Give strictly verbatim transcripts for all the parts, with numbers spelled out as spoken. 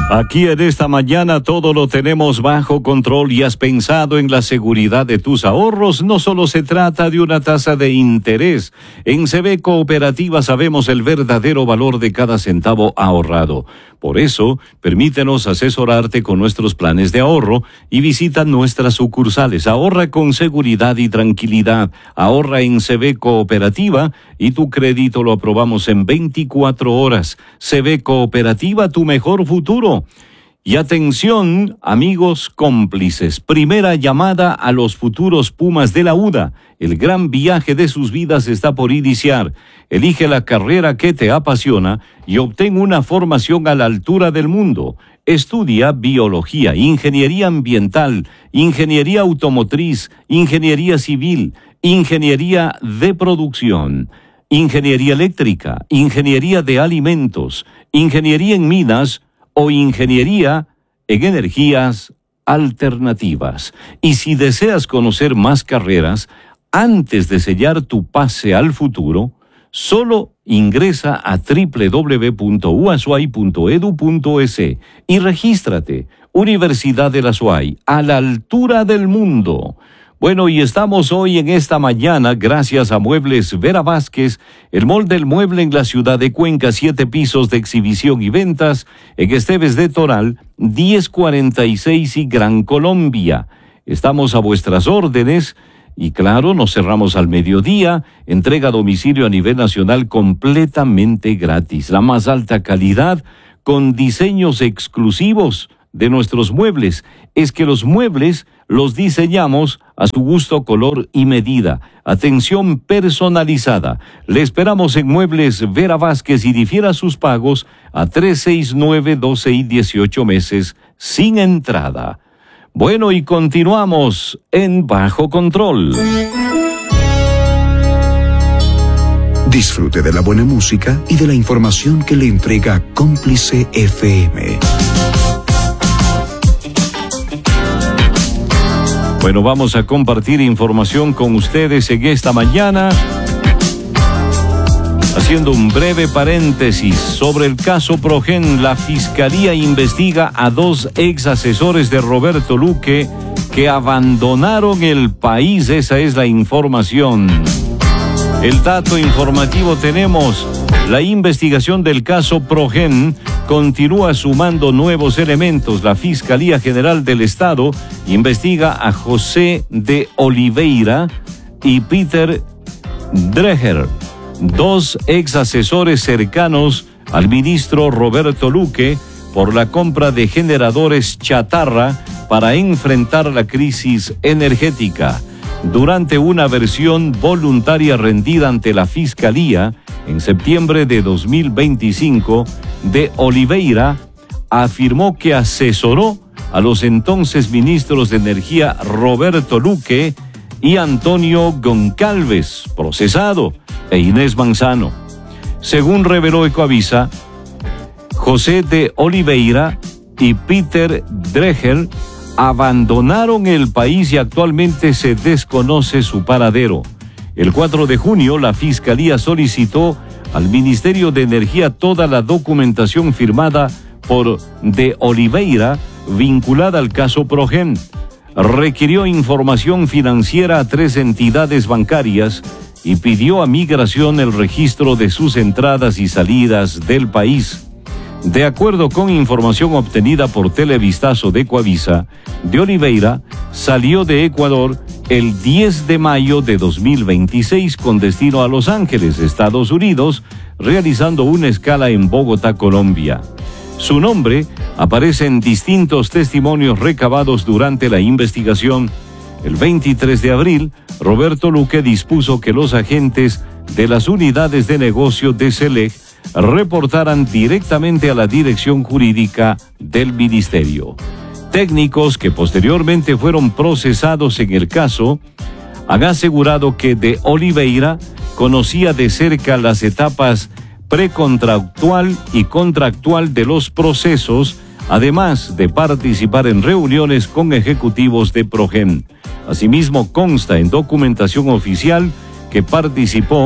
Aquí en esta mañana todo lo tenemos bajo control y has pensado en la seguridad de tus ahorros. No solo se trata de una tasa de interés. En C B Cooperativa sabemos el verdadero valor de cada centavo ahorrado. Por eso, permítenos asesorarte con nuestros planes de ahorro y visita nuestras sucursales. Ahorra con seguridad y tranquilidad. Ahorra en C B Cooperativa y tu crédito lo aprobamos en veinticuatro horas. C B Cooperativa, tu mejor futuro. Y atención, amigos cómplices, primera llamada a los futuros Pumas de la U D A. El gran viaje de sus vidas está por iniciar. Elige la carrera que te apasiona y obtén una formación a la altura del mundo. Estudia biología, ingeniería ambiental, ingeniería automotriz, ingeniería civil, ingeniería de producción, ingeniería eléctrica, ingeniería de alimentos, ingeniería en minas, o ingeniería en energías alternativas. Y si deseas conocer más carreras, antes de sellar tu pase al futuro, solo ingresa a doble u doble u doble u punto u a s u a y punto e d u punto e s y regístrate. Universidad de la SUAY, a la altura del mundo. Bueno, y estamos hoy en esta mañana gracias a Muebles Vera Vázquez, el mall del mueble en la ciudad de Cuenca, siete pisos de exhibición y ventas, en Esteves de Toral, diez cuarenta y seis y Gran Colombia. Estamos a vuestras órdenes y claro, nos cerramos al mediodía, entrega a domicilio a nivel nacional completamente gratis. La más alta calidad con diseños exclusivos de nuestros muebles. Es que los muebles los diseñamos a su gusto, color y medida. Atención personalizada. Le esperamos en Muebles Vera Vázquez y difiera sus pagos a tres, seis, nueve, doce y dieciocho meses sin entrada. Bueno, y continuamos en Bajo Control. Disfrute de la buena música y de la información que le entrega Cómplice F M. Bueno, vamos a compartir información con ustedes en esta mañana. Haciendo un breve paréntesis sobre el caso Progen, la Fiscalía investiga a dos ex asesores de Roberto Luque que abandonaron el país. Esa es la información. El dato informativo tenemos: la investigación del caso Progen continúa sumando nuevos elementos. La Fiscalía General del Estado investiga a José de Oliveira y Peter Dreher, dos ex asesores cercanos al ministro Roberto Luque, por la compra de generadores chatarra para enfrentar la crisis energética. Durante una versión voluntaria rendida ante la Fiscalía en septiembre de dos mil veinticinco, de Oliveira afirmó que asesoró a los entonces ministros de Energía Roberto Luque y Antonio Goncalves, procesado, e Inés Manzano. Según reveló Ecoavisa, José de Oliveira y Peter Dreher abandonaron el país y actualmente se desconoce su paradero. El cuatro de junio, la Fiscalía solicitó al Ministerio de Energía toda la documentación firmada por de Oliveira vinculada al caso Progen. Requirió información financiera a tres entidades bancarias y pidió a Migración el registro de sus entradas y salidas del país. De acuerdo con información obtenida por Televistazo de Ecoavisa, de Oliveira salió de Ecuador el diez de mayo de dos mil veintiséis con destino a Los Ángeles, Estados Unidos, realizando una escala en Bogotá, Colombia. Su nombre aparece en distintos testimonios recabados durante la investigación. El veintitrés de abril, Roberto Luque dispuso que los agentes de las unidades de negocio de SELEC reportaran directamente a la dirección jurídica del ministerio. Técnicos que posteriormente fueron procesados en el caso han asegurado que de Oliveira conocía de cerca las etapas precontractual y contractual de los procesos, además de participar en reuniones con ejecutivos de Progen. Asimismo, consta en documentación oficial que participó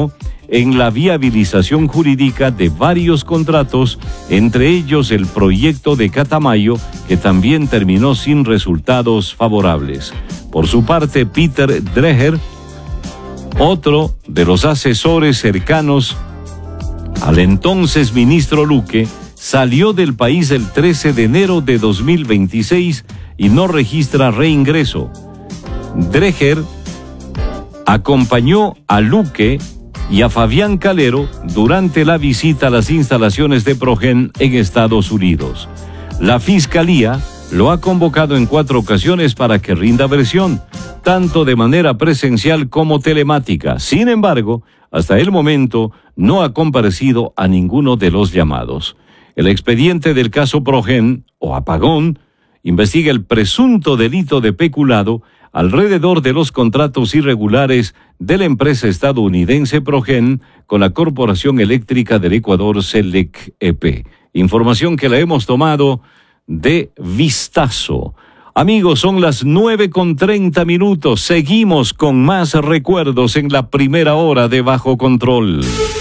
en la viabilización jurídica de varios contratos, entre ellos el proyecto de Catamayo, que también terminó sin resultados favorables. Por su parte, Peter Dreher, otro de los asesores cercanos al entonces ministro Luque, salió del país el trece de enero de dos mil veintiséis y no registra reingreso. Dreher acompañó a Luque y a Fabián Calero durante la visita a las instalaciones de Progen en Estados Unidos. La Fiscalía lo ha convocado en cuatro ocasiones para que rinda versión, tanto de manera presencial como telemática. Sin embargo, hasta el momento no ha comparecido a ninguno de los llamados. El expediente del caso Progen, o apagón, investiga el presunto delito de peculado alrededor de los contratos irregulares de la empresa estadounidense Progen con la Corporación Eléctrica del Ecuador, Selec E P. Información que la hemos tomado de Vistazo. Amigos, son las nueve con treinta minutos. Seguimos con más recuerdos en la primera hora de Bajo Control.